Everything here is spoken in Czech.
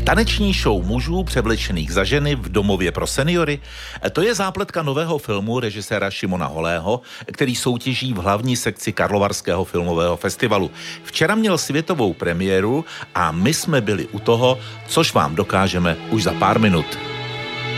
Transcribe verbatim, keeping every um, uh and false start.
Taneční show mužů převlečených za ženy v domově pro seniory. To je zápletka nového filmu režiséra Šimona Holého, který soutěží v hlavní sekci Karlovarského filmového festivalu. Včera měl světovou premiéru a my jsme byli u toho, což vám dokážeme už za pár minut.